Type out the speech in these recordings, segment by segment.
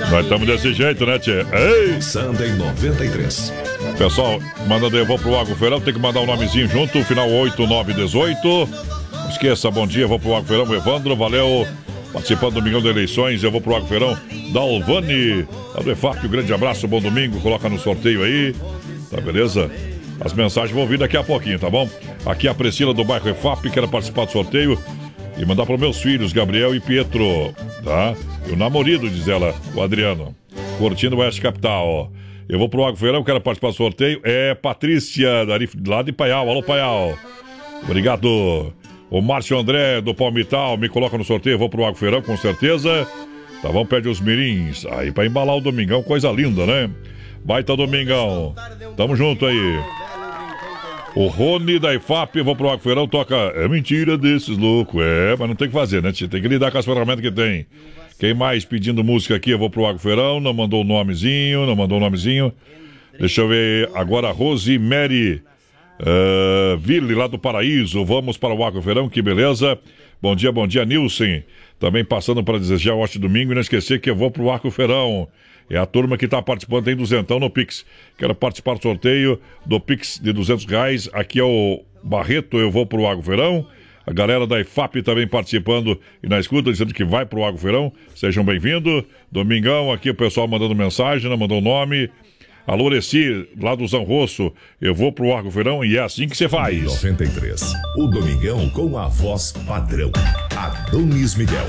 Nós estamos desse jeito, né, tchê? Ei! Sunday 93. Pessoal, mandando eu vou pro Água Feirão, tem que mandar o nomezinho junto, final 8918. Não esqueça, bom dia, vou pro Água Feirão, Evandro, valeu. Participando do Domingão de Eleições, eu vou pro Água Feirão, Dalvani, lá do EFAP, um grande abraço, bom domingo, coloca no sorteio aí, tá beleza? As mensagens vão vir daqui a pouquinho, tá bom? Aqui a Priscila do bairro EFAP, quer participar do sorteio e mandar para meus filhos, Gabriel e Pietro, tá? E o namorado, diz ela, o Adriano, curtindo o Oeste Capital. Eu vou pro Água Feirão, quero participar do sorteio, é Patrícia, lá de Paial, alô Paial. Obrigado. O Márcio André do Palmital me coloca no sorteio, eu vou pro Água Feirão, com certeza. Tá bom, pede os mirins aí pra embalar o domingão, coisa linda, né? Baita domingão. Tamo junto aí. O Rony da IFAP, vou pro Água Feirão, toca. É mentira desses loucos. Mas não tem o que fazer, né? Tem que lidar com as ferramentas que tem. Quem mais pedindo música aqui, eu vou pro Água Feirão, não mandou o nomezinho. Deixa eu ver agora, Rosemary Ville, lá do Paraíso. Vamos para o Água Feirão, que beleza. Bom dia, Nilson. Também passando para desejar um ótimo domingo e não esquecer que eu vou pro Água Feirão. É a turma que está participando, tem duzentão no Pix. Quero participar do sorteio do Pix de R$200. Aqui é o Barreto, eu vou pro Água Feirão. A galera da IFAP também participando e na escuta, dizendo que vai pro Água Feirão. Sejam bem-vindos. Domingão, aqui o pessoal mandando mensagem, não mandou o nome. Alô, Leci, lá do Zanrosso, eu vou pro Água Feirão e é assim que você faz. 93. O Domingão com a voz padrão. Adonis Miguel.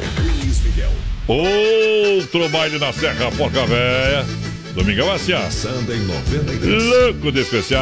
Outro baile na Serra Porca Véia. Domingão assim, ó. Sunday 93. Louco de especial.